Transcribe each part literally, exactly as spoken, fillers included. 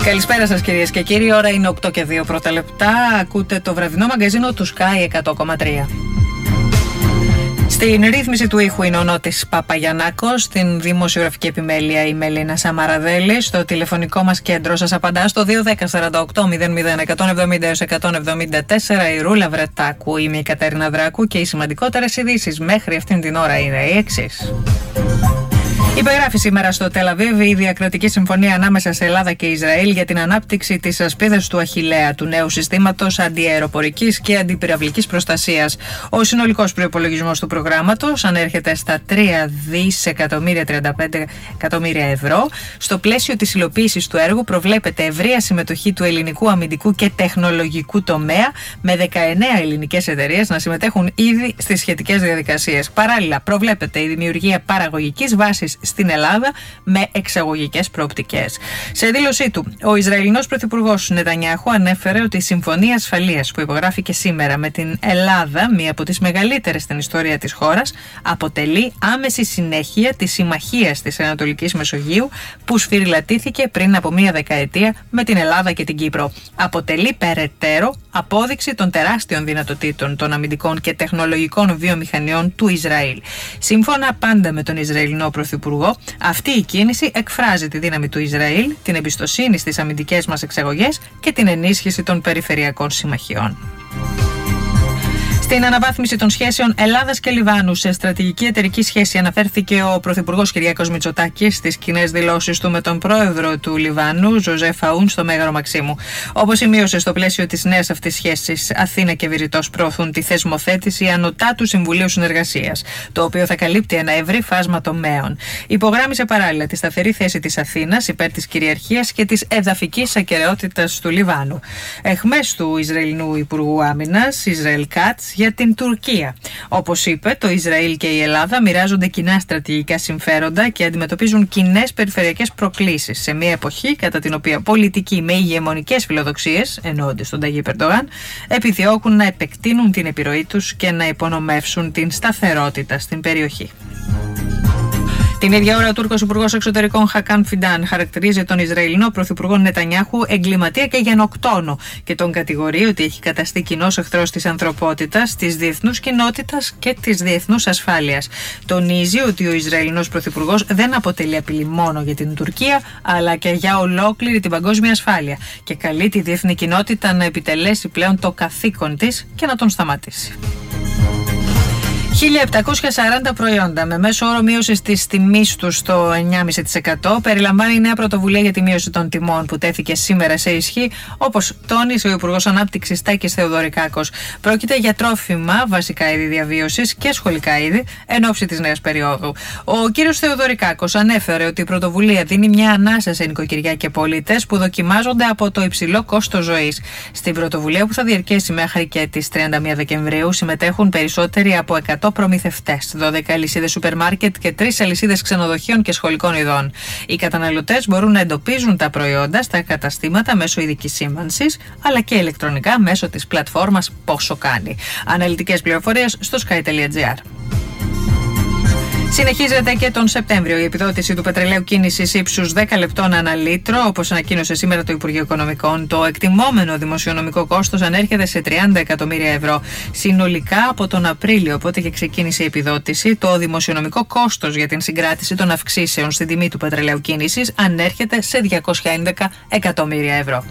Καλησπέρα σας κυρίες και κύριοι, ώρα είναι οκτώ και δύο πρώτα λεπτά. Ακούτε το βραδινό μαγκαζίνο του Sky εκατό κόμμα τρία. Στην ρύθμιση του ήχου είναι ο Νότης Παπαγιαννάκος, στην δημοσιογραφική επιμέλεια η Μελίνα Σαμαραδέλη, στο τηλεφωνικό μας κέντρο σας απαντά στο δύο ένα μηδέν σαράντα οκτώ μηδέν μηδέν εκατόν εβδομήντα έως εκατόν εβδομήντα τέσσερα η Ρούλα Βρετάκου, είμαι η Κατερίνα Δράκου και οι σημαντικότερες ειδήσεις μέχρι αυτήν την ώρα είναι οι εξής. Υπεγράφει σήμερα στο Τελαβίβ η διακρατική συμφωνία ανάμεσα σε Ελλάδα και Ισραήλ για την ανάπτυξη της ασπίδας του Αχιλλέα, του νέου συστήματος αντιαεροπορικής και αντιπυραυλικής προστασίας. Ο συνολικός προϋπολογισμός του προγράμματος ανέρχεται στα τρία δισεκατομμύρια τριάντα πέντε εκατομμύρια ευρώ. Στο πλαίσιο της υλοποίησης του έργου προβλέπεται ευρεία συμμετοχή του ελληνικού αμυντικού και τεχνολογικού τομέα, με δεκαεννέα ελληνικές εταιρείες να συμμετέχουν ήδη στις σχετικές διαδικασίες. Παράλληλα, προβλέπεται η δημιουργία παραγωγικής βάσης στην Ελλάδα με εξαγωγικές προοπτικές. Σε δήλωσή του, ο Ισραηλινός Πρωθυπουργός Νετανιάχου ανέφερε ότι η συμφωνία ασφαλείας που υπογράφηκε σήμερα με την Ελλάδα, μία από τις μεγαλύτερες στην ιστορία της χώρας, αποτελεί άμεση συνέχεια της συμμαχίας της Ανατολικής Μεσογείου που σφυριλατήθηκε πριν από μία δεκαετία με την Ελλάδα και την Κύπρο. Αποτελεί περαιτέρω απόδειξη των τεράστιων δυνατοτήτων των αμυντικών και τεχνολογικών βιομηχανιών του Ισραήλ. Σύμφωνα πάντα με τον Ισραηλινό Πρωθυπουργό, αυτή η κίνηση εκφράζει τη δύναμη του Ισραήλ, την εμπιστοσύνη στις αμυντικές μας εξαγωγές και την ενίσχυση των περιφερειακών συμμαχιών. Στην αναβάθμιση των σχέσεων Ελλάδας και Λιβάνου σε στρατηγική εταιρική σχέση αναφέρθηκε ο Πρωθυπουργός Κυριάκος Μητσοτάκης στις κοινές δηλώσεις του με τον πρόεδρο του Λιβάνου, Ζωζέφ Αούν, στο Μέγαρο Μαξίμου. Όπως σημείωσε, στο πλαίσιο της νέας αυτής σχέσης, Αθήνα και Βηρητός προωθούν τη θεσμοθέτηση Ανωτάτου Συμβουλίου Συνεργασίας, το οποίο θα καλύπτει ένα ευρύ φάσμα τομέων. Υπογράμμισε παράλληλα τη σταθερή θέση της Αθήνας υπέρ της κυριαρχίας και της εδαφικής ακεραιότητας του Λιβάνου. Εχμές του Ισραηλινού Υπουργού Άμυνας, Ισραήλ Κάτς, για την Τουρκία. Όπως είπε, το Ισραήλ και η Ελλάδα μοιράζονται κοινά στρατηγικά συμφέροντα και αντιμετωπίζουν κοινές περιφερειακές προκλήσεις σε μια εποχή κατά την οποία πολιτικοί με ηγεμονικές φιλοδοξίες, εννοούνται στον Ταγίπ Ερντογάν, επιδιώκουν να επεκτείνουν την επιρροή τους και να υπονομεύσουν την σταθερότητα στην περιοχή. Την ίδια ώρα, ο Τούρκος Υπουργός Εξωτερικών Χακάν Φιντάν χαρακτηρίζει τον Ισραηλινό Πρωθυπουργό Νετανιάχου εγκληματία και γενοκτόνο και τον κατηγορεί ότι έχει καταστεί κοινός εχθρός της ανθρωπότητας, της διεθνούς κοινότητας και της διεθνούς ασφάλειας. Τονίζει ότι ο Ισραηλινός Πρωθυπουργός δεν αποτελεί απειλή μόνο για την Τουρκία, αλλά και για ολόκληρη την παγκόσμια ασφάλεια και καλεί τη διεθνή κοινότητα να επιτελέσει πλέον το καθήκον της και να τον σταματήσει. χίλια επτακόσια σαράντα προϊόντα με μέσο όρο μείωσης της τιμής του στο εννιά κόμμα πέντε τοις εκατό περιλαμβάνει η νέα πρωτοβουλία για τη μείωση των τιμών που τέθηκε σήμερα σε ισχύ, όπως τόνισε ο Υπουργός Ανάπτυξης Τάκης Θεοδωρικάκος. Πρόκειται για τρόφιμα, βασικά είδη διαβίωσης και σχολικά είδη εν ώψη της νέας περίοδου. Ο κύριος Θεοδωρικάκος ανέφερε ότι η πρωτοβουλία δίνει μια ανάσα σε νοικοκυριά και πολίτες που δοκιμάζονται από το υψηλό κόστος ζωής. Στην πρωτοβουλία που θα διαρκέσει μέχρι και τις τριάντα μία Δεκεμβρίου συμμετέχουν περισσότεροι από εκατό προμηθευτές, δώδεκα αλυσίδες σούπερ μάρκετ και τρεις αλυσίδες ξενοδοχείων και σχολικών ειδών. Οι καταναλωτές μπορούν να εντοπίζουν τα προϊόντα στα καταστήματα μέσω ειδικής σήμανσης, αλλά και ηλεκτρονικά μέσω της πλατφόρμας Πόσο Κάνει. Αναλυτικές πληροφορίες στο sky τελεία gr. Συνεχίζεται και τον Σεπτέμβριο η επιδότηση του πετρελαίου κίνησης ύψους δέκα λεπτών ανά λίτρο, όπως ανακοίνωσε σήμερα το Υπουργείο Οικονομικών. Το εκτιμόμενο δημοσιονομικό κόστος ανέρχεται σε τριάντα εκατομμύρια ευρώ. Συνολικά από τον Απρίλιο, οπότε και ξεκίνησε η επιδότηση, το δημοσιονομικό κόστος για την συγκράτηση των αυξήσεων στην τιμή του πετρελαίου κίνησης ανέρχεται σε διακόσια έντεκα εκατομμύρια ευρώ.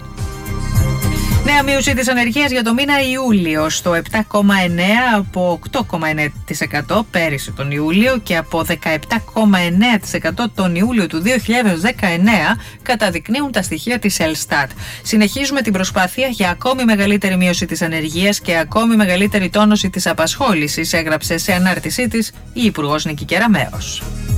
Νέα μείωση της ανεργίας για το μήνα Ιούλιο στο επτά κόμμα εννέα τοις εκατό από οκτώ κόμμα εννέα τοις εκατό πέρυσι τον Ιούλιο και από δεκαεπτά κόμμα εννέα τοις εκατό τον Ιούλιο του δύο χιλιάδες δεκαεννέα, καταδεικνύουν τα στοιχεία της Ελστάτ. Συνεχίζουμε την προσπάθεια για ακόμη μεγαλύτερη μείωση της ανεργίας και ακόμη μεγαλύτερη τόνωση της απασχόλησης, έγραψε σε ανάρτησή της η Υπουργός Νίκη Κεραμέως.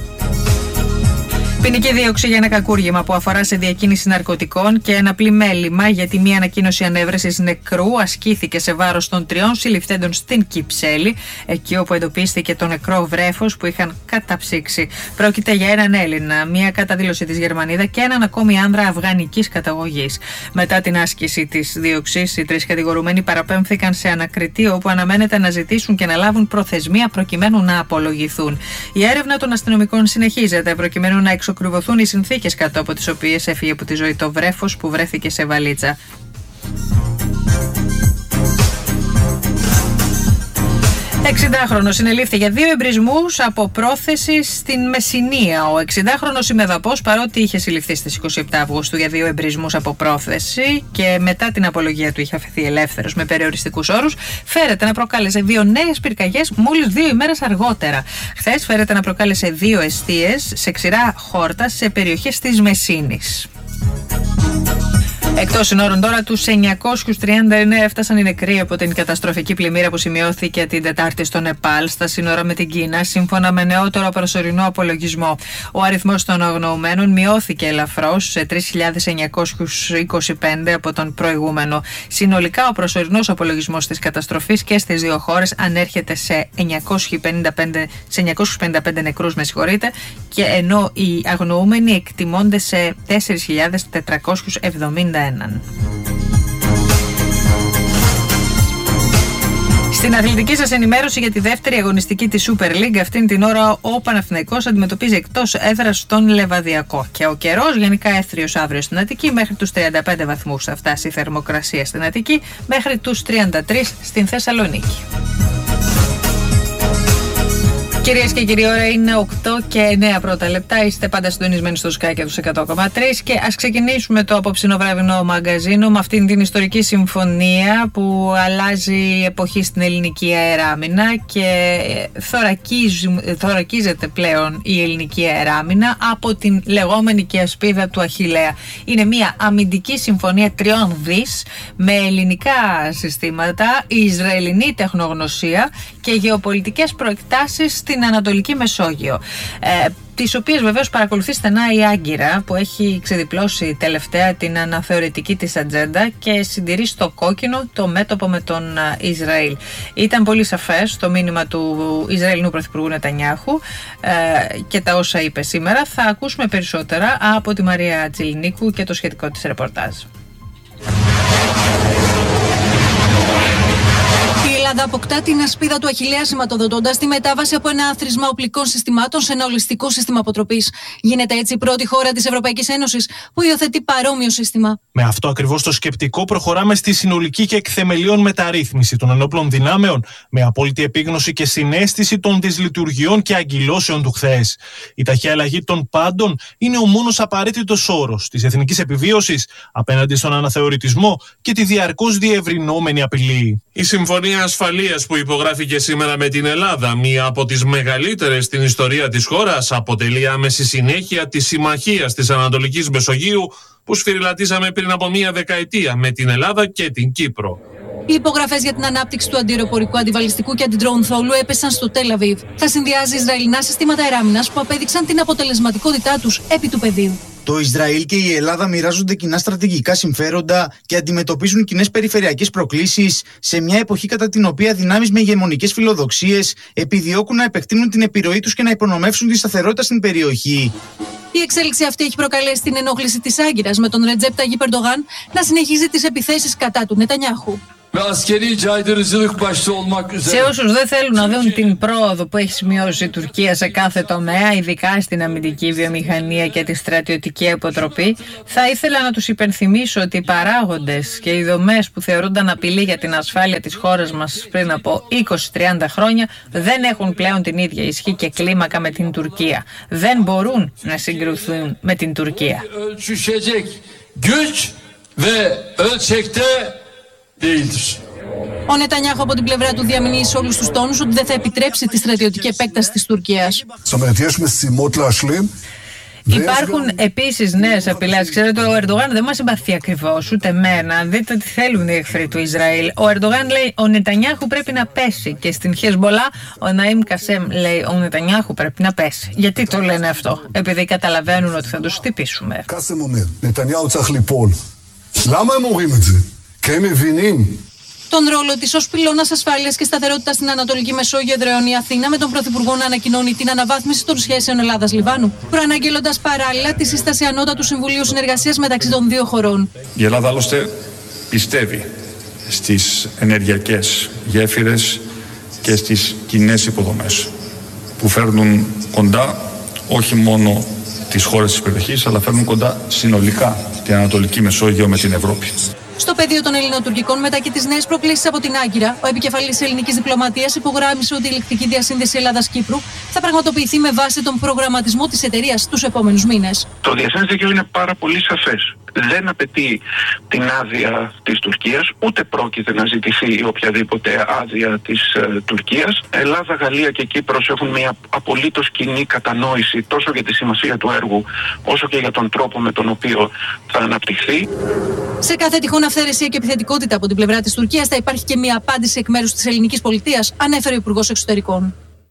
Ποινική δίωξη για ένα κακούργημα που αφορά σε διακίνηση ναρκωτικών και ένα πλημέλημα γιατί μία ανακοίνωση ανέβρεσης νεκρού ασκήθηκε σε βάρος των τριών συλληφθέντων στην Κυψέλη, εκεί όπου εντοπίστηκε το νεκρό βρέφος που είχαν καταψύξει. Πρόκειται για έναν Έλληνα, μία καταδήλωση της Γερμανίδα και έναν ακόμη άνδρα αφγανικής καταγωγής. Μετά την άσκηση της δίωξης, οι τρεις κατηγορούμενοι παραπέμφθηκαν σε ανακριτή όπου αναμένεται να ζητήσουν και να λάβουν προθεσμία προκειμένου να απολογηθούν. Η έρευνα των αστυνομικών συνεχίζεται προκειμένου να εξοπλιστούν εξακριβωθούν οι συνθήκες κάτω από τις οποίες έφυγε από τη ζωή το βρέφος που βρέθηκε σε βαλίτσα. εξηντάχρονος συνελήφθη για δύο εμπρισμούς από πρόθεση στην Μεσσηνία. Ο εξηντάχρονος ημεδαπός, παρότι είχε συλληφθεί στις είκοσι επτά Αυγούστου για δύο εμπρισμούς από πρόθεση και μετά την απολογία του είχε αφαιθεί ελεύθερος με περιοριστικούς όρους, φέρεται να προκάλεσε δύο νέες πυρκαγιές μόλις δύο ημέρες αργότερα. Χθες φέρεται να προκάλεσε δύο εστίες σε ξηρά χόρτα σε περιοχές της Μεσσίνης. Εκτός συνόρων τώρα, τους εννιακόσιους τριάντα εννέα έφτασαν οι νεκροί από την καταστροφική πλημμύρα που σημειώθηκε την Τετάρτη στο Νεπάλ, στα σύνορα με την Κίνα, σύμφωνα με νεότερο προσωρινό απολογισμό. Ο αριθμός των αγνοωμένων μειώθηκε ελαφρώς σε τρεις χιλιάδες εννιακόσιους είκοσι πέντε από τον προηγούμενο. Συνολικά, ο προσωρινός απολογισμός της καταστροφής και στις δύο χώρες ανέρχεται σε εννιακόσιους πενήντα πέντε, σε εννιακόσιους πενήντα πέντε νεκρούς, με συγχωρείτε, και ενώ οι αγνοούμενοι εκτιμώνται σε τέσσερις χιλιάδες τετρακόσιους εβδομήντα ένα. Στην αθλητική σας ενημέρωση για τη δεύτερη αγωνιστική της Super League, αυτήν την ώρα ο Παναθηναϊκός αντιμετωπίζει εκτός έδρας τον Λεβαδιακό. Και ο καιρός γενικά έθριος αύριο στην Αττική, μέχρι τους τριάντα πέντε βαθμούς θα φτάσει η θερμοκρασία στην Αττική, μέχρι τους τριάντα τρεις στην Θεσσαλονίκη. Κυρίες και κύριοι, ώρα είναι οκτώ και εννέα πρώτα λεπτά. Είστε πάντα συντονισμένοι στο Sky και τους εκατό κόμμα τρία και ας ξεκινήσουμε το απόψινο βραδινό μαγκαζίνο με αυτήν την ιστορική συμφωνία που αλλάζει εποχή στην ελληνική αεράμινα και θωρακίζεται πλέον η ελληνική αεράμινα από την λεγόμενη και ασπίδα του Αχιλλέα. Είναι μια αμυντική συμφωνία τριών δις με ελληνικά συστήματα, ισραηλινή τεχνογνωσία και γεωπολιτικές προεκτάσεις στην Ανατολική Μεσόγειο, ε, τις οποίες βεβαίως παρακολουθεί στενά η Άγκυρα, που έχει ξεδιπλώσει τελευταία την αναθεωρητική της ατζέντα και συντηρεί στο κόκκινο το μέτωπο με τον Ισραήλ. Ήταν πολύ σαφές το μήνυμα του Ισραηλινού Πρωθυπουργού Νετανιάχου ε, και τα όσα είπε σήμερα. Θα ακούσουμε περισσότερα από τη Μαρία Τζιλινίκου και το σχετικό της ρεπορτάζ. Η Ελλάδα αποκτά την ασπίδα του Αχιλλέα, σηματοδοτώντας τη μετάβαση από ένα άθροισμα οπλικών συστημάτων σε ένα ολιστικό σύστημα αποτροπής. Γίνεται έτσι η πρώτη χώρα της Ευρωπαϊκής Ένωσης που υιοθετεί παρόμοιο σύστημα. Με αυτό ακριβώς το σκεπτικό, προχωράμε στη συνολική και εκθεμελίων μεταρρύθμιση των ενόπλων δυνάμεων, με απόλυτη επίγνωση και συναίσθηση των δυσλειτουργιών και αγκυλώσεων του χθες. Η ταχεία αλλαγή των πάντων είναι ο μόνος απαραίτητος όρος της εθνικής επιβίωσης απέναντι στον αναθεωρητισμό και τη διαρκώς διευρυνόμενη απειλή. Η Συμφωνία Ασφαλείας που υπογράφηκε σήμερα με την Ελλάδα, μία από τις μεγαλύτερες στην ιστορία της χώρας, αποτελεί άμεση συνέχεια της συμμαχίας της Ανατολικής Μεσογείου που σφυριλατήσαμε πριν από μία δεκαετία με την Ελλάδα και την Κύπρο. Οι υπογραφές για την ανάπτυξη του αντιεροπορικού, αντιβαλιστικού και αντιντρόουν θόλου έπεσαν στο Τελ Αβίβ. Θα συνδυάζει Ισραηλινά συστήματα αεράμινας που απέδειξαν την αποτελεσματικότητά τους επί του πεδίου. Το Ισραήλ και η Ελλάδα μοιράζονται κοινά στρατηγικά συμφέροντα και αντιμετωπίζουν κοινές περιφερειακές προκλήσεις σε μια εποχή κατά την οποία δυνάμεις με ηγεμονικές φιλοδοξίες επιδιώκουν να επεκτείνουν την επιρροή τους και να υπονομεύσουν τη σταθερότητα στην περιοχή. Η εξέλιξη αυτή έχει προκαλέσει την ενόχληση της Άγκυρας με τον Ρετζέπ Ταγίπ Ερντογάν να συνεχίζει τις επιθέσεις κατά του Νετανιάχου. Σε όσους δεν θέλουν να δουν την πρόοδο που έχει σημειώσει η Τουρκία σε κάθε τομέα, ειδικά στην αμυντική βιομηχανία και τη στρατιωτική αποτροπή, θα ήθελα να τους υπενθυμίσω ότι οι παράγοντες και οι δομές που θεωρούνταν απειλή για την ασφάλεια της χώρας μας πριν από είκοσι με τριάντα χρόνια δεν έχουν πλέον την ίδια ισχύ και κλίμακα με την Τουρκία. Δεν μπορούν να συγκριθούν με την Τουρκία. Ο Νετανιάχου από την πλευρά του διαμηνύει σε όλους τους τόνους ότι δεν θα επιτρέψει τη στρατιωτική επέκταση της Τουρκίας. Υπάρχουν επίσης νέες απειλές. Ξέρετε, ο Ερντογάν δεν μας συμπαθεί ακριβώς, ούτε εμένα. Δείτε τι θέλουν οι εχθροί του Ισραήλ. Ο Ερντογάν λέει ο Νετανιάχου πρέπει να πέσει. Και στην Χεσμολάχ ο Ναΐμ Κασέμ λέει ο Νετανιάχου πρέπει να πέσει. Γιατί το λένε αυτό? Επειδή καταλαβαίνουν ότι θα τους χτυπήσουμε. Τον ρόλο της ως πυλώνας ασφάλειας και σταθερότητας στην Ανατολική Μεσόγειο εδραιώνει η Αθήνα, με τον Πρωθυπουργό να ανακοινώνει την αναβάθμιση των σχέσεων Ελλάδας-Λιβάνου, προαναγγέλλοντας παράλληλα τη σύσταση Ανώτατου Συμβουλίου Συνεργασίας μεταξύ των δύο χωρών. Η Ελλάδα άλλωστε πιστεύει στις ενεργειακές γέφυρες και στις κοινές υποδομές που φέρνουν κοντά όχι μόνο τις χώρες της περιοχής, αλλά φέρνουν κοντά συνολικά την Ανατολική Μεσόγειο με την Ευρώπη. Στο πεδίο των ελληνοτουρκικών, μετά και τις νέες προκλήσεις από την Άγκυρα, ο επικεφαλής ελληνικής διπλωματίας υπογράμμισε ότι η ηλεκτρική διασύνδεση Ελλάδας-Κύπρου θα πραγματοποιηθεί με βάση τον προγραμματισμό της εταιρείας τους επόμενους μήνες. Το διεθνές δίκαιο είναι πάρα πολύ σαφές. Δεν απαιτεί την άδεια της Τουρκίας, ούτε πρόκειται να ζητηθεί οποιαδήποτε άδεια της ε, Τουρκίας. Ελλάδα, Γαλλία και Κύπρος έχουν μια απολύτως κοινή κατανόηση τόσο για τη σημασία του έργου, όσο και για τον τρόπο με τον οποίο θα αναπτυχθεί. Σε κάθε τυχόν αυθαιρεσία και επιθετικότητα από την πλευρά της Τουρκίας θα υπάρχει και μια απάντηση εκ μέρους της ελληνικής πολιτείας, ανέφερε ο Υπουργός Εξωτερικών.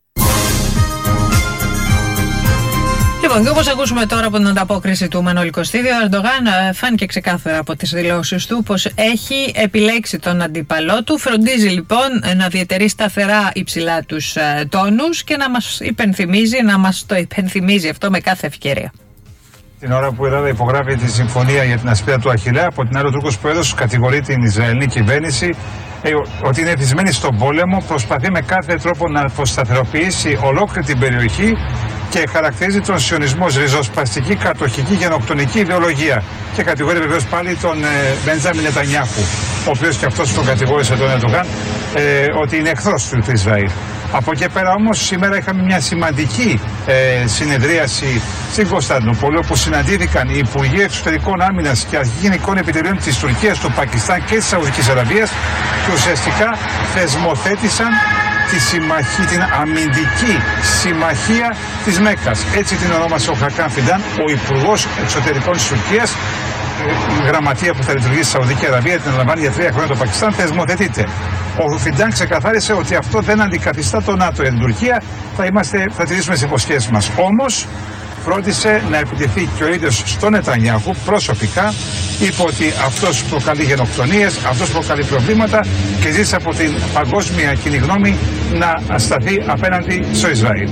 Λοιπόν, και όπως ακούσουμε τώρα από την ανταπόκριση του Μανώλη Κωστίδη, ο Ερντογάν φάνηκε ξεκάθαρα από τις δηλώσεις του πως έχει επιλέξει τον αντίπαλό του. Φροντίζει λοιπόν να διατηρεί σταθερά υψηλά τους τόνους και να μας υπενθυμίζει, να μας το υπενθυμίζει αυτό με κάθε ευκαιρία. Την ώρα που η Ελλάδα υπογράφει τη συμφωνία για την ασπίδα του Αχιλλέα, από την άλλη ο Τούρκος Πρόεδρος κατηγορεί την Ισραηλινή κυβέρνηση ε, ότι είναι εθισμένη στον πόλεμο, προσπαθεί με κάθε τρόπο να αποσταθεροποιήσει ολόκληρη την περιοχή και χαρακτηρίζει τον σιωνισμό ως ριζοσπαστική, κατοχική, γενοκτονική ιδεολογία. Και κατηγορεί βεβαίως πάλι τον ε, Μπεντζάμιν Νετανιάχου, ο οποίος και αυτός τον κατηγόρησε τον Ερντογάν ε, ότι είναι εχθρός του, του Ισραήλ. Από εκεί πέρα όμως σήμερα είχαμε μια σημαντική ε, συνεδρίαση στην Κωνσταντινούπολη, όπου συναντήθηκαν οι Υπουργοί Εξωτερικών Άμυνας και Αρχηγοί Γενικών Επιτελείων της Τουρκίας, του Πακιστάν και της Σαουδικής Αραβίας και ουσιαστικά θεσμοθέτησαν τη συμμαχία, την αμυντική συμμαχία της Μέκκας. Έτσι την ονόμασε ο Χακάν Φιντάν, ο Υπουργός Εξωτερικών της Τουρκίας. Η γραμματεία που θα λειτουργήσει στη Σαουδική Αραβία, την αναλαμβάνει για τρία χρόνια το Πακιστάν, θεσμοθετείται. Ο Φιντάν ξεκαθάρισε ότι αυτό δεν αντικαθιστά το ΝΑΤΟ για την Τουρκία. Θα, είμαστε, θα τηρήσουμε τις υποσχέσεις μας. Όμως φρόντισε να επιτεθεί και ο ίδιος στον Νετανιάχου προσωπικά. Είπε ότι αυτός προκαλεί γενοκτονίες, αυτός προκαλεί προβλήματα και ζήτησε από την παγκόσμια κοινή γνώμη να σταθεί απέναντι στο Ισραήλ.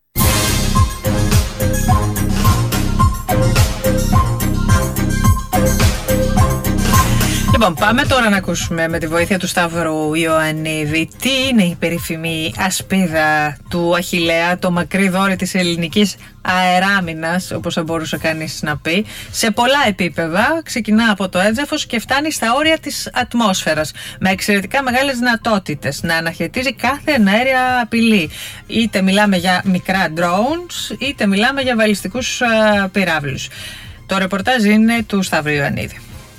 Λοιπόν, πάμε τώρα να ακούσουμε με τη βοήθεια του Σταύρου Ιωαννίδη τι είναι η περίφημη ασπίδα του Αχιλλέα, το μακρύ δόρυ της ελληνικής αεράμινας, όπως θα μπορούσε κανείς να πει, σε πολλά επίπεδα. Ξεκινά από το έδαφος και φτάνει στα όρια της ατμόσφαιρας, με εξαιρετικά μεγάλες δυνατότητες να αναχαιτίζει κάθε εναέρια απειλή. Είτε μιλάμε για μικρά drones, είτε μιλάμε για βαλιστικούς uh, πυράβλους. Το ρεπορτάζ είναι του Σταύρου Ιωαννίδη.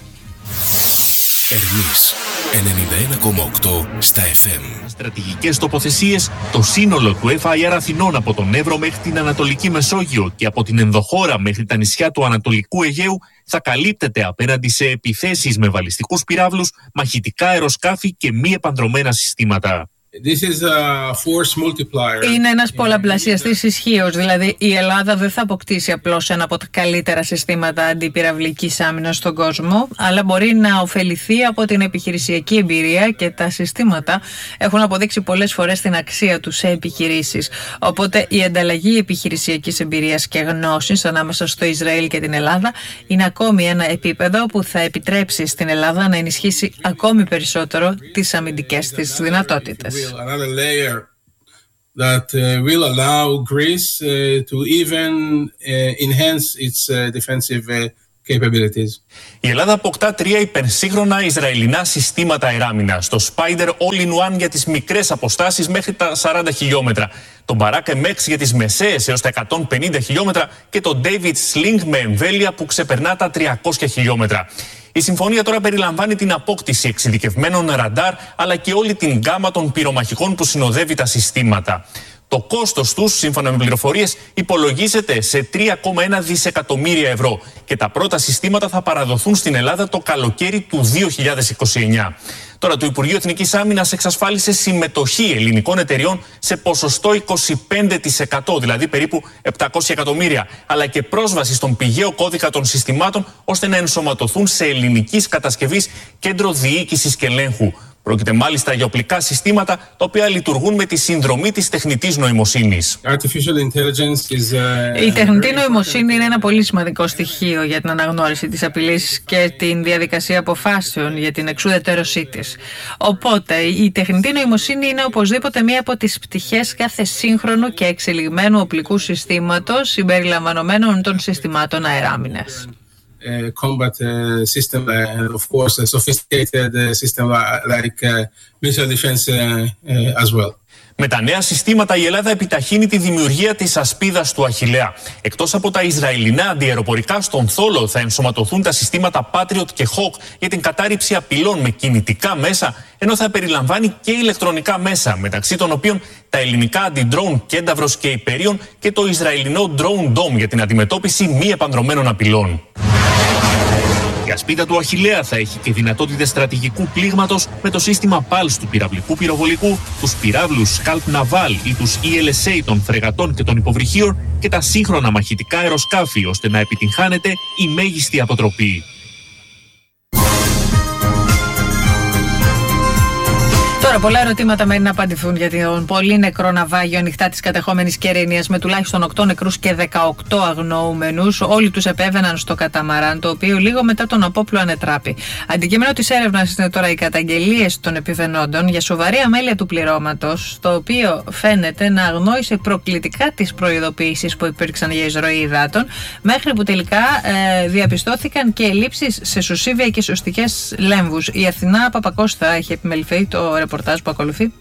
Ερμής ενενήντα ένα κόμμα οκτώ στα εφ εμ. Στρατηγικές τοποθεσίες, το σύνολο του εφ άι αρ Αθηνών από τον Εύρο μέχρι την Ανατολική Μεσόγειο και από την Ενδοχώρα μέχρι τα νησιά του Ανατολικού Αιγαίου θα καλύπτεται απέναντι σε επιθέσεις με βαλιστικούς πυράβλους, μαχητικά αεροσκάφη και μη επανδρωμένα συστήματα. This is a force multiplier. Είναι ένας πολλαπλασιαστής ισχύος, δηλαδή η Ελλάδα δεν θα αποκτήσει απλώς ένα από τα καλύτερα συστήματα αντιπυραυλικής άμυνας στον κόσμο, αλλά μπορεί να ωφεληθεί από την επιχειρησιακή εμπειρία και τα συστήματα έχουν αποδείξει πολλές φορές την αξία τους σε επιχειρήσεις. Οπότε η ανταλλαγή επιχειρησιακής εμπειρίας και γνώσης ανάμεσα στο Ισραήλ και την Ελλάδα είναι ακόμη ένα επίπεδο που θα επιτρέψει στην Ελλάδα να ενισχύσει ακόμη περισσότερο τις αμυντικές της δυνατότητες. Another layer that uh, will allow Greece uh, to even uh, enhance its uh, defensive uh, capabilities. Η Ελλάδα αποκτά τρία υπερσύγχρονα Ισραηλινά συστήματα αεράμινας. Το Spider All-in-One για τις μικρές αποστάσεις μέχρι τα σαράντα χιλιόμετρα, το Barak εμ εξ για τις μεσαίες έως τα εκατόν πενήντα χιλιόμετρα και το David Sling με εμβέλεια που ξεπερνά τα τριακόσια χιλιόμετρα. Η συμφωνία τώρα περιλαμβάνει την απόκτηση εξειδικευμένων ραντάρ αλλά και όλη την γκάμα των πυρομαχικών που συνοδεύει τα συστήματα. Το κόστος τους, σύμφωνα με πληροφορίες, υπολογίζεται σε τρία κόμμα ένα δισεκατομμύρια ευρώ και τα πρώτα συστήματα θα παραδοθούν στην Ελλάδα το καλοκαίρι του δύο χιλιάδες είκοσι εννιά. Τώρα, το Υπουργείο Εθνικής Άμυνας εξασφάλισε συμμετοχή ελληνικών εταιριών σε ποσοστό είκοσι πέντε τοις εκατό, δηλαδή περίπου επτακόσια εκατομμύρια, αλλά και πρόσβαση στον πηγαίο κώδικα των συστημάτων ώστε να ενσωματωθούν σε ελληνικής κατασκευής κέντρο διοίκησης και ελέγχου. Πρόκειται μάλιστα για οπλικά συστήματα τα οποία λειτουργούν με τη συνδρομή της τεχνητής νοημοσύνης. Η τεχνητή νοημοσύνη είναι ένα πολύ σημαντικό στοιχείο για την αναγνώριση της απειλής και την διαδικασία αποφάσεων για την εξουδετερώσή της. Οπότε η τεχνητή νοημοσύνη είναι οπωσδήποτε μία από τις πτυχές κάθε σύγχρονου και εξελιγμένου οπλικού συστήματος συμπεριλαμβανομένων των συστημάτων αεράμινας. Uh, combat uh, system and of course a sophisticated uh, system like uh, missile defense uh, uh, as well. Με τα νέα συστήματα η Ελλάδα επιταχύνει τη δημιουργία της ασπίδας του Αχιλλέα. Εκτός από τα Ισραηλινά αντιαεροπορικά, στον Θόλο θα ενσωματωθούν τα συστήματα Patriot και Hawk για την κατάρριψη απειλών με κινητικά μέσα, ενώ θα περιλαμβάνει και ηλεκτρονικά μέσα, μεταξύ των οποίων τα ελληνικά αντι-drone Κένταυρος και Υπερίων και το Ισραηλινό Drone Dome για την αντιμετώπιση μη επανδρομένων απειλών. Η ασπίδα του Αχιλλέα θα έχει και δυνατότητες στρατηγικού πλήγματος με το σύστημα Pulse του πυραυλικού πυροβολικού, τους πυράβλους Scalp Naval ή τους ι ελ ες έι των φρεγατών και των υποβρυχίων και τα σύγχρονα μαχητικά αεροσκάφη, ώστε να επιτυγχάνεται η μέγιστη αποτροπή. Τώρα, πολλά ερωτήματα μένουν να απαντηθούν για τον πολύ νεκρό ναυάγιο ανοιχτά της κατεχόμενης Κερίνιας με τουλάχιστον οκτώ νεκρούς και δεκαοκτώ αγνοούμενους. Όλοι τους επέβαιναν στο καταμαράν, το οποίο λίγο μετά τον απόπλου ανετράπη. Αντικείμενο της έρευνας είναι τώρα οι καταγγελίες των επιβαινόντων για σοβαρή αμέλεια του πληρώματος, το οποίο φαίνεται να αγνόησε προκλητικά τις προειδοποιήσεις που υπήρξαν για εισρωή υδάτων, μέχρι που τελικά ε, διαπιστώθηκαν και ελλείψεις σε σωσίβια και σωστικές λέμβους. Η Αθηνά Παπακώστα έχει επιμεληθεί το ρεπορτάζ που ακολουθεί.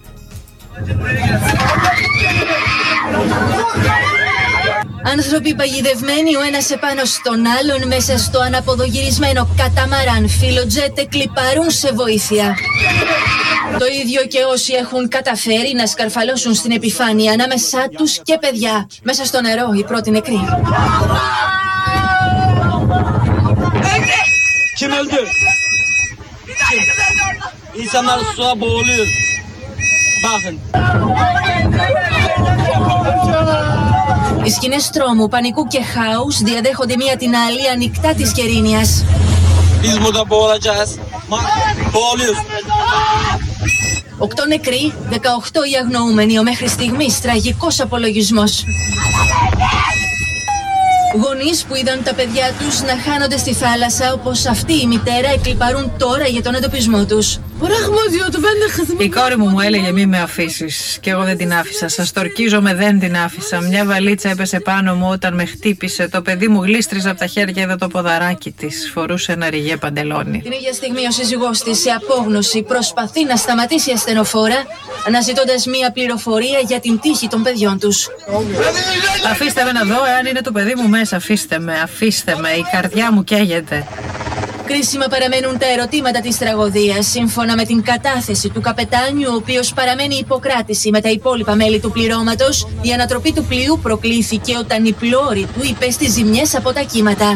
Άνθρωποι παγιδευμένοι ο ένας επάνω στον άλλον μέσα στο αναποδογυρισμένο καταμαράν Φιλοτζέτ κλιπαρούν σε βοήθεια. Το ίδιο και όσοι έχουν καταφέρει να σκαρφαλώσουν στην επιφάνεια, ανάμεσά τους και παιδιά. Μέσα στο νερό οι πρώτοι νεκροί. Kim öldü? İnsanlar suya boğuluyor. Bakın. Οι σκηνές τρόμου, πανικού και χάους διαδέχονται μία την άλλη ανοιχτά της Κερίνιας. Biz burada boğulacağız. Boğuluyoruz. Οκτώ νεκροί, δεκαοκτώ οι αγνοούμενοι, ο μέχρι στιγμής τραγικός απολογισμός. Γονείς που είδαν τα παιδιά τους να χάνονται στη θάλασσα, όπως αυτή η μητέρα, εκλιπαρούν τώρα για τον εντοπισμό τους. Η κόρη μου μου έλεγε μη με αφήσεις και εγώ δεν την άφησα. Σας τορκίζομαι, δεν την άφησα. Μια βαλίτσα έπεσε πάνω μου όταν με χτύπησε. Το παιδί μου γλίστριζε από τα χέρια, είδα το ποδαράκι της. Φορούσε ένα ριγέ παντελόνι. Την ίδια στιγμή ο σύζυγός της σε απόγνωση προσπαθεί να σταματήσει ασθενοφόρα, αναζητώντας μια πληροφορία για την τύχη των παιδιών τους. Αφήστε με να δω εάν είναι το παιδί μου μέσα. Αφήστε με, αφήστε με. Η καρδιά μου καίγεται. Κρίσιμα παραμένουν τα ερωτήματα της τραγωδίας. Σύμφωνα με την κατάθεση του καπετάνιου, ο οποίος παραμένει υποκράτηση με τα υπόλοιπα μέλη του πληρώματος, η ανατροπή του πλοίου προκλήθηκε όταν η πλώρη του υπέστη ζημιές από τα κύματα.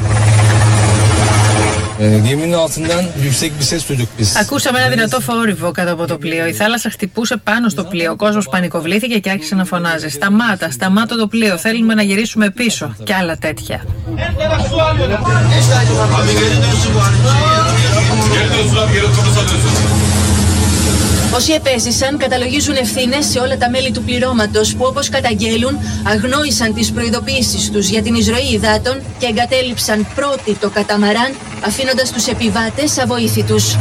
Ακούσαμε ένα δυνατό θόρυβο κάτω από το πλοίο. Η θάλασσα χτυπούσε πάνω στο πλοίο. Ο κόσμος πανικοβλήθηκε και άρχισε να φωνάζει. Σταμάτα, σταμάτα το πλοίο. Θέλουμε να γυρίσουμε πίσω. Και άλλα τέτοια. Όσοι επέζησαν καταλογίζουν ευθύνες σε όλα τα μέλη του πληρώματος που, όπως καταγγέλουν, αγνόησαν τις προειδοποιήσεις τους για την εισρωή υδάτων και εγκατέλειψαν πρώτοι το καταμαράν, αφήνοντας τους επιβάτες αβοήθητους.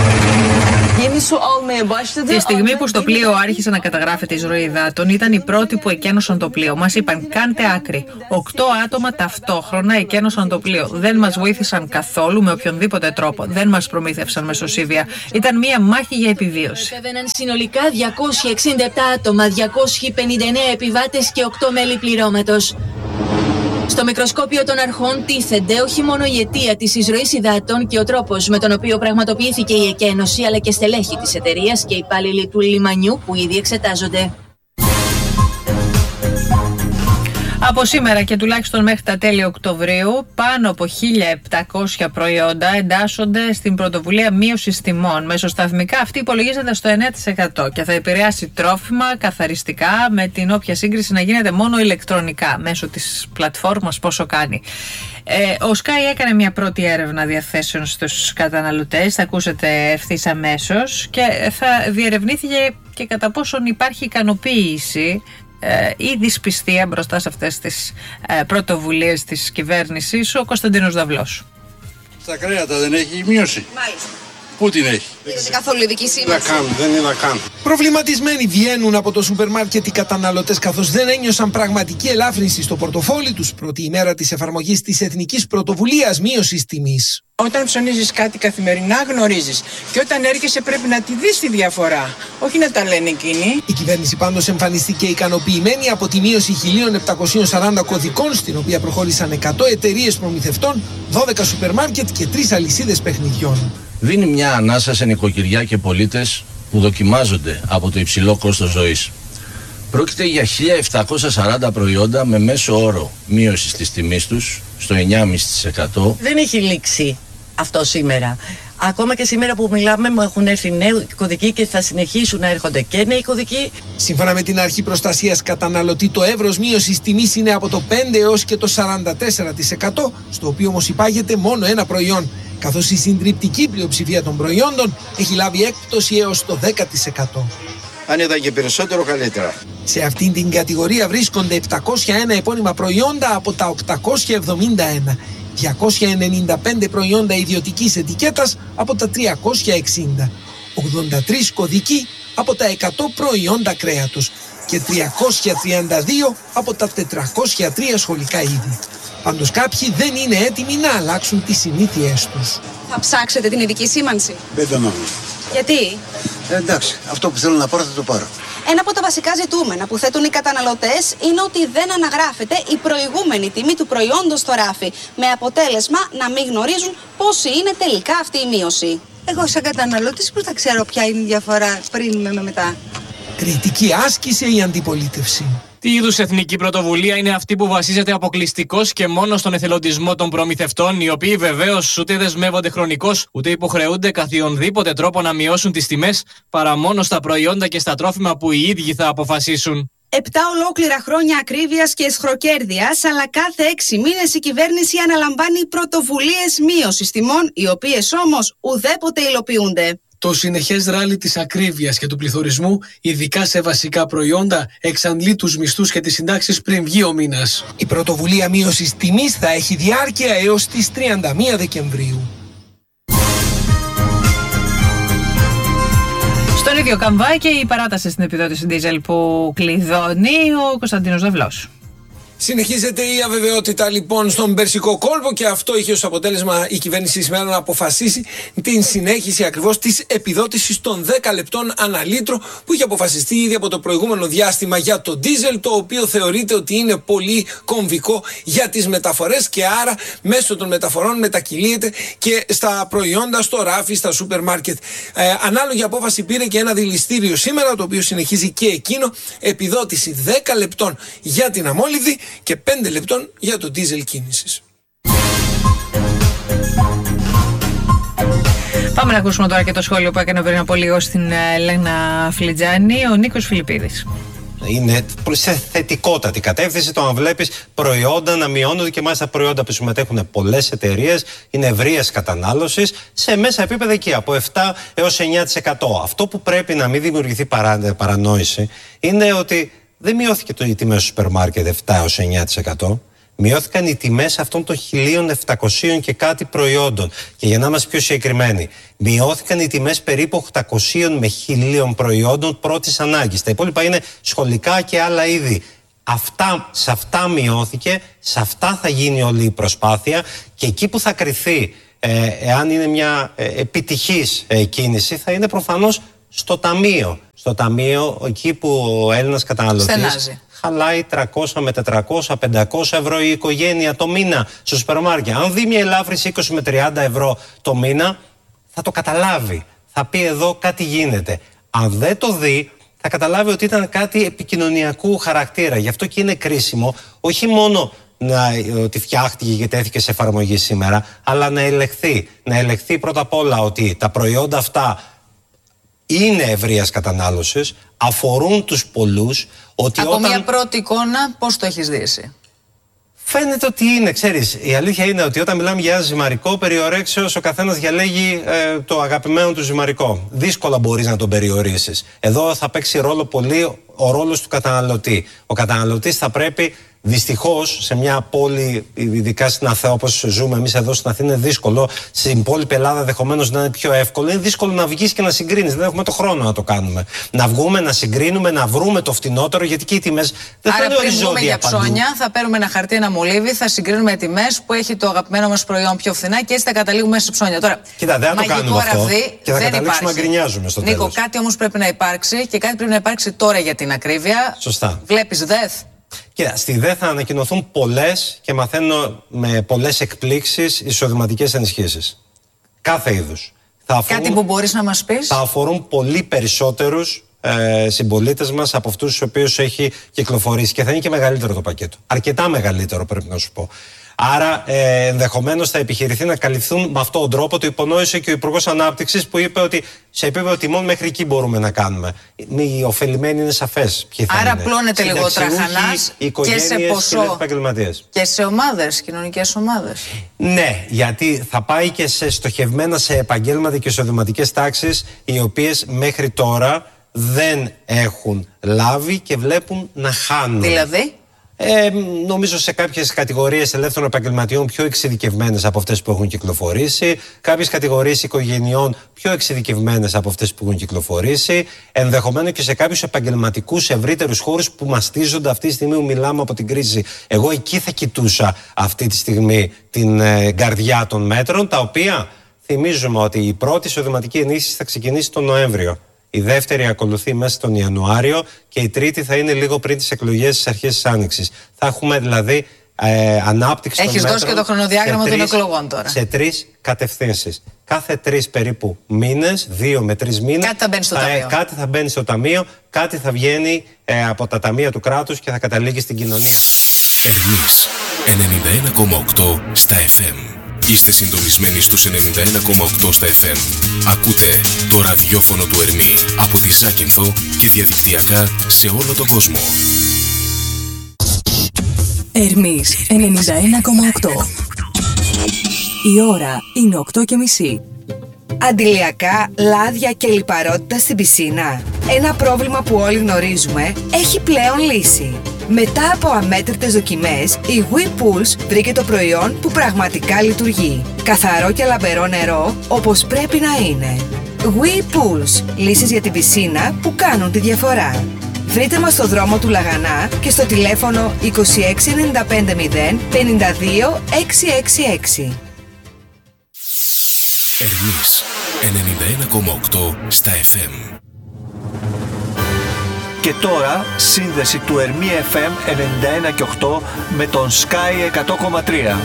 Τη στιγμή που στο πλοίο άρχισε να καταγράφεται η εισρωή υδάτων, ήταν οι πρώτοι που εκένωσαν το πλοίο. Μας είπαν: κάντε άκρη. Οκτώ άτομα ταυτόχρονα εκένωσαν το πλοίο. Δεν μας βοήθησαν καθόλου με οποιονδήποτε τρόπο. Δεν μας προμήθευσαν με σωσίβια. Ήταν μία μάχη για επιβίωση. Επέβαιναν συνολικά διακόσια εξήντα επτά άτομα, διακόσιοι πενήντα εννέα επιβάτες και οκτώ μέλη πληρώματος. Στο μικροσκόπιο των αρχών τίθενται όχι μόνο η αιτία της εισρωής υδάτων και ο τρόπος με τον οποίο πραγματοποιήθηκε η εκένωση, αλλά και στελέχη της εταιρείας και υπάλληλοι του λιμανιού που ήδη εξετάζονται. Από σήμερα και τουλάχιστον μέχρι τα τέλη Οκτωβρίου, πάνω από χίλια επτακόσια προϊόντα εντάσσονται στην πρωτοβουλία μείωσης τιμών. Μεσοσταθμικά αυτή υπολογίζεται στο εννέα τοις εκατό και θα επηρεάσει τρόφιμα, καθαριστικά, με την όποια σύγκριση να γίνεται μόνο ηλεκτρονικά, μέσω της πλατφόρμας Πόσο Κάνει. Ε, ο Sky έκανε μια πρώτη έρευνα διαθέσεων στους καταναλωτές, θα ακούσετε ευθύς αμέσως, και θα διερευνήθηκε και κατά πόσον υπάρχει ικανοποίηση Ε, ή δυσπιστία μπροστά σε αυτές τις ε, πρωτοβουλίες της κυβέρνησης. Ο Κωνσταντίνος Δαυλός. Στα κρέατα δεν έχει μείωση. Μάλιστα. Πού την έχει? Είδατε καθόλου ειδική σήμανση? Δεν δεν είδα καν. Προβληματισμένοι βγαίνουν από το σούπερ μάρκετ οι καταναλωτές, καθώς δεν ένιωσαν πραγματική ελάφρυνση στο πορτοφόλι τους πρώτη ημέρα της εφαρμογής της Εθνικής Πρωτοβουλίας Μείωσης Τιμής. Όταν ψωνίζεις κάτι καθημερινά γνωρίζεις, και όταν έρχεσαι πρέπει να τη δεις τη διαφορά, όχι να τα λένε εκείνοι. Η κυβέρνηση πάντως εμφανίστηκε ικανοποιημένη από τη μείωση χίλια επτακόσιων σαράντα κωδικών, στην οποία προχώρησαν εκατό εταιρείες προμηθευτών, δώδεκα σούπερ μάρκετ και τρεις αλυσίδες παιχνιδιών. Δίνει μια ανάσα σε νοικοκυριά και πολίτες που δοκιμάζονται από το υψηλό κόστος ζωής. Πρόκειται για χίλια επτακόσια σαράντα προϊόντα με μέσο όρο μείωση της τιμής τους στο εννέα κόμμα πέντε τοις εκατό. Δεν έχει λήξει αυτό σήμερα. Ακόμα και σήμερα που μιλάμε μου έχουν έρθει νέοι κωδικοί και θα συνεχίσουν να έρχονται και νέοι κωδικοί. Σύμφωνα με την Αρχή Προστασίας Καταναλωτή, το εύρος μείωσης τιμής είναι από το πέντε έως και το σαράντα τέσσερα τοις εκατό, στο οποίο όμως υπάγεται μόνο ένα προϊόν, καθώς η συντριπτική πλειοψηφία των προϊόντων έχει λάβει έκπτωση έως το δέκα τοις εκατό. Αν ήταν και περισσότερο, καλύτερα. Σε αυτήν την κατηγορία βρίσκονται επτακόσια ένα επώνυμα προϊόντα από τα οκτακόσια εβδομήντα ένα, διακόσια ενενήντα πέντε προϊόντα ιδιωτικής ετικέτας από τα τριακόσια εξήντα, ογδόντα τρεις κωδικοί από τα εκατό προϊόντα κρέατος και τριακόσια τριάντα δύο από τα τετρακόσια τρία σχολικά είδη. Πάντως κάποιοι δεν είναι έτοιμοι να αλλάξουν τις συνήθειές τους. Θα ψάξετε την ειδική σήμανση? Δεν το νομίζω. Γιατί? Ε, εντάξει, αυτό που θέλω να πάρω θα το πάρω. Ένα από τα βασικά ζητούμενα που θέτουν οι καταναλωτές είναι ότι δεν αναγράφεται η προηγούμενη τιμή του προϊόντος στο ράφι, με αποτέλεσμα να μην γνωρίζουν πόση είναι τελικά αυτή η μείωση. Εγώ σαν καταναλώτης πώς θα ξέρω ποια είναι η διαφορά πριν με μετά? Κριτική άσκησε η αντιπολίτευση. Τι είδους εθνική πρωτοβουλία είναι αυτή που βασίζεται αποκλειστικώς και μόνο στον εθελοντισμό των προμηθευτών, οι οποίοι βεβαίως ούτε δεσμεύονται χρονικώς, ούτε υποχρεούνται καθιονδήποτε τρόπο να μειώσουν τις τιμές, παρά μόνο στα προϊόντα και στα τρόφιμα που οι ίδιοι θα αποφασίσουν. Επτά ολόκληρα χρόνια ακρίβειας και εσχροκέρδειας, αλλά κάθε έξι μήνες η κυβέρνηση αναλαμβάνει πρωτοβουλίες μείωσης τιμών, οι οποίες όμως ουδέποτε υλοποιούνται. Το συνεχές ράλι της ακρίβειας και του πληθωρισμού, ειδικά σε βασικά προϊόντα, εξαντλεί τους μισθούς και τις συντάξεις πριν βγει ο μήνας. Η πρωτοβουλία μείωσης τιμής θα έχει διάρκεια έως τις τριάντα μία Δεκεμβρίου. Στον ίδιο καμβά και η παράταση στην επιδότηση ντίζελ που κλειδώνει ο Κωνσταντίνος Δαυλός. Συνεχίζεται η αβεβαιότητα λοιπόν στον Περσικό κόλπο και αυτό είχε ως αποτέλεσμα η κυβέρνηση σήμερα να αποφασίσει την συνέχιση ακριβώς της επιδότησης των δέκα λεπτών ανά λίτρο που είχε αποφασιστεί ήδη από το προηγούμενο διάστημα για το ντίζελ, το οποίο θεωρείται ότι είναι πολύ κομβικό για τις μεταφορές και άρα μέσω των μεταφορών μετακυλείται και στα προϊόντα, στο ράφι, στα σούπερ μάρκετ. Ε, ανάλογη απόφαση πήρε και ένα δηληστήριο σήμερα, το οποίο συνεχίζει και εκείνο επιδότηση δέκα λεπτών για την αμόλυδη και πέντε λεπτών για το ντίζελ κίνησης. Πάμε να ακούσουμε τώρα και το σχόλιο που έκανε πριν από λίγο στην Ελένα Φλιτζάνη, ο Νίκος Φιλιππίδης. Είναι σε θετικότατη κατεύθυνση το να βλέπεις προϊόντα να μειώνονται και μάλιστα προϊόντα που συμμετέχουν πολλές εταιρείες, είναι ευρείας κατανάλωσης σε μέσα επίπεδα εκεί από επτά έως εννέα τοις εκατό. Αυτό που πρέπει να μην δημιουργηθεί παρά, παρανόηση είναι ότι δεν μειώθηκε το, η τιμή στο σούπερ μάρκετ επτά έως εννέα τοις εκατό. Μειώθηκαν οι τιμές αυτών των χίλια επτακόσια και κάτι προϊόντων. Και για να είμαστε πιο συγκεκριμένοι, μειώθηκαν οι τιμές περίπου οκτακόσια με χίλια προϊόντων πρώτης ανάγκης. Τα υπόλοιπα είναι σχολικά και άλλα είδη. Αυτά, σε αυτά μειώθηκε, σε αυτά θα γίνει όλη η προσπάθεια και εκεί που θα κριθεί ε, εάν είναι μια ε, επιτυχής ε, κίνηση θα είναι προφανώς στο ταμείο. Στο ταμείο, εκεί που ο Έλληνας καταναλωτής στενάζει, χαλάει τριακόσια με τετρακόσια, πεντακόσια ευρώ η οικογένεια το μήνα στο σούπερ μάρκετ. Αν δει μια ελάφρυνση είκοσι με τριάντα ευρώ το μήνα, θα το καταλάβει. Θα πει εδώ κάτι γίνεται. Αν δεν το δει, θα καταλάβει ότι ήταν κάτι επικοινωνιακού χαρακτήρα. Γι' αυτό και είναι κρίσιμο όχι μόνο να, ότι φτιάχτηκε και τέθηκε σε εφαρμογή σήμερα, αλλά να ελεγχθεί. Να ελεγχθεί πρώτα απ' όλα ότι τα προϊόντα αυτά είναι ευρείας κατανάλωσης, αφορούν τους πολλούς. Ότι Από όταν... μια πρώτη εικόνα, πώς το έχεις δει εσύ? Φαίνεται ότι είναι, ξέρεις, η αλήθεια είναι ότι όταν μιλάμε για ένα ζυμαρικό, περιορέξεως ο καθένας διαλέγει ε, το αγαπημένο του ζυμαρικό. Δύσκολα μπορείς να τον περιορίσεις. Εδώ θα παίξει ρόλο πολύ ο ρόλος του καταναλωτή. Ο καταναλωτής θα πρέπει, δυστυχώς, σε μια πόλη, ειδικά στην Αθήνα, όπως ζούμε εμείς εδώ στην Αθήνα, είναι δύσκολο. Στην υπόλοιπη Ελλάδα ενδεχομένως να είναι πιο εύκολο. Είναι δύσκολο να βγεις και να συγκρίνεις. Δεν έχουμε το χρόνο να το κάνουμε. Να βγούμε, να συγκρίνουμε, να βρούμε το φτηνότερο, γιατί και οι τιμές δεν θα είναι οριζόντια. Άρα, πριν βγούμε για ψώνια, θα παίρνουμε ένα χαρτί, ένα μολύβι, θα συγκρίνουμε τιμές που έχει το αγαπημένο μας προϊόν πιο φθηνά και έτσι θα καταλήγουμε σε ψώνια. Τώρα, κοίτα, δεν θα το κάνουμε αυτό. Ραβδί, και θα καταλήξουμε να γκρινιάζουμε στο τέλος. Νίκο, κάτι όμως πρέπει να υπάρξει και κάτι πρέπει να υπάρξει τώρα για την ακρίβεια. Σωστά. Βλέπεις ΔΕΘ? Κοίτα, στη ΔΕΘ θα ανακοινωθούν πολλές και μαθαίνω με πολλές εκπλήξεις εισοδηματικές ενισχύσεις. Κάθε είδους. Θα αφορούν, κάτι που μπορείς να μας πεις? Θα αφορούν πολύ περισσότερους ε, συμπολίτες μας από αυτούς τους οποίους έχει κυκλοφορήσει και θα είναι και μεγαλύτερο το πακέτο. Αρκετά μεγαλύτερο, πρέπει να σου πω. Άρα, ε, ενδεχομένως θα επιχειρηθεί να καλυφθούν με αυτόν τον τρόπο. Το υπονόησε και ο Υπουργός Ανάπτυξης που είπε ότι σε επίπεδο τιμών μέχρι εκεί μπορούμε να κάνουμε. Οι ωφελημένοι είναι σαφές ποιοι θα Άρα είναι. πλώνεται λίγο τραχανάς και σε ποσό και, και σε ομάδες, κοινωνικές ομάδες. Ναι, γιατί θα πάει και σε στοχευμένα σε επαγγέλματα και εισοδηματικές τάξεις οι οποίες μέχρι τώρα δεν έχουν λάβει και βλέπουν να χάνουν. Δηλαδή? Ε, νομίζω σε κάποιες κατηγορίες ελεύθερων επαγγελματιών πιο εξειδικευμένες από αυτές που έχουν κυκλοφορήσει, κάποιες κατηγορίες οικογενειών πιο εξειδικευμένες από αυτές που έχουν κυκλοφορήσει, ενδεχομένως και σε κάποιους επαγγελματικούς ευρύτερους χώρους που μαστίζονται αυτή τη στιγμή που μιλάμε από την κρίση. Εγώ εκεί θα κοιτούσα αυτή τη στιγμή την ε, καρδιά των μέτρων, τα οποία θυμίζουμε ότι η πρώτη εισοδηματική ενίσχυση θα ξεκινήσει τον Νοέμβριο. Η δεύτερη ακολουθεί μέσα τον Ιανουάριο και η τρίτη θα είναι λίγο πριν τις εκλογές στις αρχές της Άνοιξης. Θα έχουμε δηλαδή ε, ανάπτυξη Έχεις των δώσει και το χρονοδιάγραμμα των εκλογών τώρα. Σε τρεις κατευθύνσεις. Κάθε τρεις περίπου μήνες, δύο με τρεις μήνες, κάτι θα μπαίνει στο θα, ταμείο. Κάτι θα μπαίνει στο ταμείο, κάτι θα βγαίνει ε, από τα ταμεία του κράτους και θα καταλήγει στην κοινωνία. Ερμής ενενήντα ένα κόμμα οκτώ στα εφ εμ. Είστε συντονισμένοι στους ενενήντα ένα κόμμα οκτώ στα εφ εμ. Ακούτε το ραδιόφωνο του Ερμή από τη Ζάκυνθο και διαδικτυακά σε όλο τον κόσμο. Ερμής ενενήντα ένα κόμμα οκτώ. Η ώρα είναι οκτώ και μισή. Αντιλιακά, λάδια και λιπαρότητα στην πισίνα. Ένα πρόβλημα που όλοι γνωρίζουμε έχει πλέον λύση. Μετά από αμέτρητες δοκιμές, η WePulse βρήκε το προϊόν που πραγματικά λειτουργεί. Καθαρό και λαμπερό νερό, όπως πρέπει να είναι. WePulse, λύσεις για την πισίνα που κάνουν τη διαφορά. Βρείτε μας στο δρόμο του Λαγανά και στο τηλέφωνο είκοσι έξι ενενήντα πέντε μηδέν πενήντα δύο εξακόσια εξήντα έξι. Ερμής ενενήντα ένα κόμμα οκτώ στα εφ εμ. Και τώρα σύνδεση του Ερμή εφ εμ ενενήντα ένα και οκτώ με τον Sky εκατό κόμμα τρία.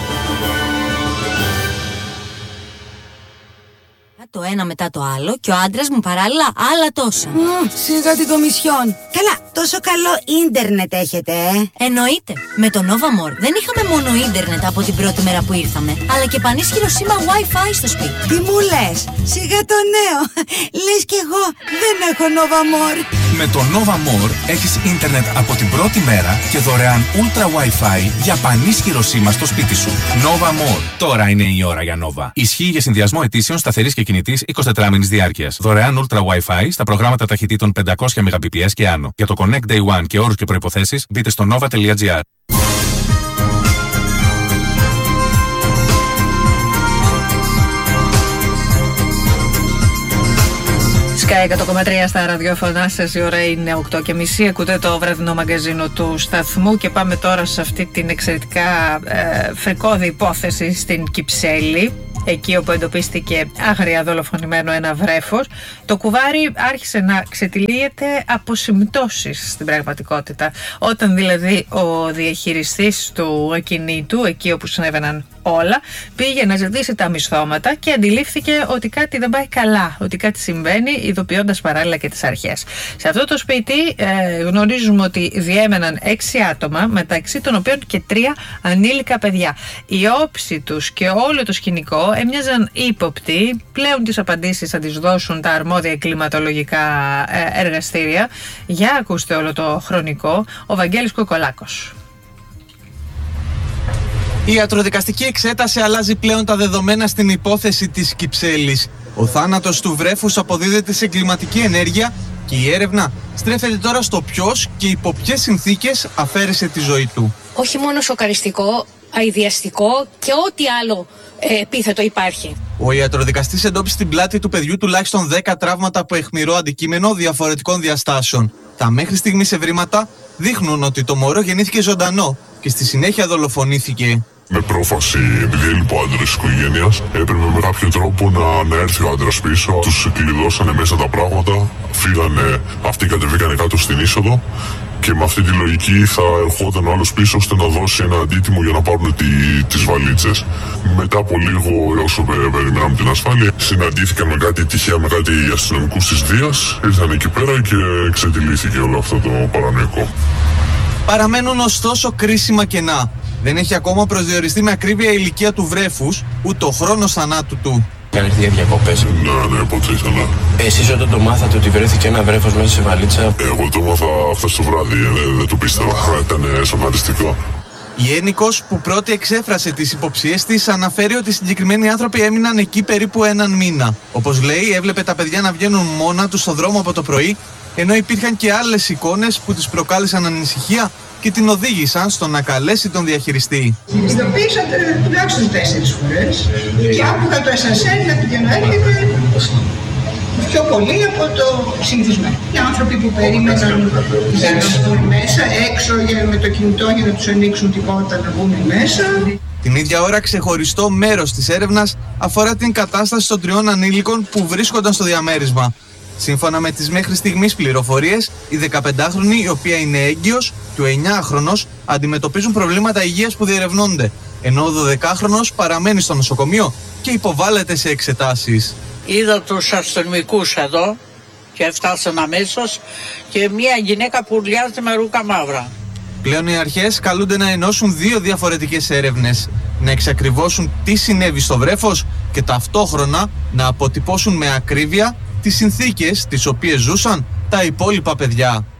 Το ένα μετά το άλλο και ο άντρας μου παράλληλα άλλα τόσα. Mm, σιγά την κομισιόν. Καλά, τόσο καλό ίντερνετ έχετε, ε. Εννοείται. Με το Nova More δεν είχαμε μόνο ίντερνετ από την πρώτη μέρα που ήρθαμε, αλλά και πανίσχυρο σήμα Wi-Fi στο σπίτι. Τι μου λες, σιγά το νέο. Λες κι εγώ δεν έχω Nova More. Με το Nova More έχεις ίντερνετ από την πρώτη μέρα και δωρεάν Ultra Wi-Fi για πανίσχυρο σήμα στο σπίτι σου. Nova More. Τώρα είναι η ώρα για Nova. Ισχύει για συνδυασμό αιτήσεων σταθερής και κινητής εικοσιτετράμηνης διάρκειας. Δωρεάν Ultra Wi-Fi στα προγράμματα ταχυτήτων πεντακόσια μεγαμπιτ και άνω. Για το Connect Day One και όρους και προϋποθέσεις μπείτε στο nova τελεία gr. Sky εκατό κόμμα τρία στα ραδιόφωνά σας, η ώρα είναι οκτώ και μισή. Ακούτε το βραδινό μαγκαζίνο του σταθμού και πάμε τώρα σε αυτή την εξαιρετικά ε, φρικώδη υπόθεση στην Κυψέλη. Εκεί όπου εντοπίστηκε άγρια δολοφονημένο ένα βρέφος, το κουβάρι άρχισε να ξετυλίγεται από συμπτώσεις στην πραγματικότητα. Όταν δηλαδή ο διαχειριστής του ακινήτου, εκεί όπου συνέβαιναν όλα, πήγε να ζητήσει τα μισθώματα και αντιλήφθηκε ότι κάτι δεν πάει καλά, ότι κάτι συμβαίνει, ειδοποιώντας παράλληλα και τις αρχές. Σε αυτό το σπίτι ε, γνωρίζουμε ότι διέμεναν έξι άτομα, μεταξύ των οποίων και τρία ανήλικα παιδιά. Η όψη τους και όλο το σκηνικό έμοιαζαν ύποπτοι. Πλέον τις απαντήσεις θα τις δώσουν τα αρμόδια εγκληματολογικά ε, εργαστήρια. Για ακούστε όλο το χρονικό, ο Βαγγέλης Κοκολάκος. Η ιατροδικαστική εξέταση αλλάζει πλέον τα δεδομένα στην υπόθεση της Κυψέλης. Ο θάνατος του βρέφους αποδίδεται σε εγκληματική ενέργεια και η έρευνα στρέφεται τώρα στο ποιος και υπό ποιες συνθήκες αφαίρεσε τη ζωή του. Όχι μόνο σοκαριστικό, αηδιαστικό και ό,τι άλλο ε, επίθετο υπάρχει. Ο ιατροδικαστής εντόπισε στην πλάτη του παιδιού τουλάχιστον δέκα τραύματα από αιχμηρό αντικείμενο διαφορετικών διαστάσεων. Τα μέχρι στιγμής ευρήματα δείχνουν ότι το μωρό γεννήθηκε ζωντανό και στη συνέχεια δολοφονήθηκε. Με πρόφαση, επειδή έλειπε ο άντρας της οικογένειας, έπρεπε με κάποιο τρόπο να, να έρθει ο άντρας πίσω. Τους κλειδώσανε μέσα τα πράγματα, φύγανε, αυτοί κατεβήκανε κάτω στην είσοδο και με αυτή τη λογική θα ερχόταν ο άλλος πίσω ώστε να δώσει ένα αντίτιμο για να πάρουν τη, τις βαλίτσες. Μετά από λίγο, όσο περιμέναμε την ασφάλεια, συναντήθηκαν με κάτι τυχαία με κάτι αστυνομικούς της Δίας, ήρθαν εκεί πέρα και εξετυλίθηκε όλο αυτό το παρανοϊκό. Παραμένουν ωστόσο κρίσιμα κενά. Δεν έχει ακόμα προσδιοριστεί με ακρίβεια η ηλικία του βρέφους, ούτε ο χρόνος θανάτου του. Κάνετε για διακοπές? Ναι, ναι, ποτέ ήθελα. Εσείς όταν το μάθατε ότι βρέθηκε ένα βρέφος μέσα σε βαλίτσα? Εγώ το μάθα χθες το βράδυ, δεν, δεν το πίστευα. Ήταν σοκαριστικό. Η ένικος που πρώτη εξέφρασε τις υποψίες της αναφέρει ότι οι συγκεκριμένοι άνθρωποι έμειναν εκεί περίπου έναν μήνα. Όπως λέει, έβλεπε τα παιδιά να βγαίνουν μόνα τους στο δρόμο από το πρωί, ενώ υπήρχαν και άλλες εικόνες που τις προκάλεσαν ανησυχία και την οδήγησαν στο να καλέσει τον διαχειριστή. Ειδοποίησαν τουλάχιστον τέσσερις φορές και άκουγα το εσανσέρ να πηγαίνω έρχεται πιο πολύ από το συνηθισμένο. Οι άνθρωποι που περίμεναν για να μπουν μέσα, έξω για, με το κινητό για να τους ανοίξουν την πόρτα να μπουν μέσα. Την ίδια ώρα ξεχωριστό μέρος της έρευνας αφορά την κατάσταση των τριών ανήλικων που βρίσκονταν στο διαμέρισμα. Σύμφωνα με τις μέχρι στιγμής πληροφορίες, η δεκαπεντάχρονη, η οποία είναι έγκυος, και ο εννιάχρονος αντιμετωπίζουν προβλήματα υγείας που διερευνώνται, ενώ ο δωδεκάχρονος παραμένει στο νοσοκομείο και υποβάλλεται σε εξετάσεις. Είδα τους αστυνομικούς εδώ και έφτασαν αμέσως και μια γυναίκα που ουρλιάζει με ρούκα μαύρα. Πλέον οι αρχές καλούνται να ενώσουν δύο διαφορετικές έρευνες, να εξακριβώσουν τι συνέβη στο βρέφος και ταυτόχρονα να αποτυπώσουν με ακρίβεια τις συνθήκες τις οποίες ζούσαν τα υπόλοιπα παιδιά.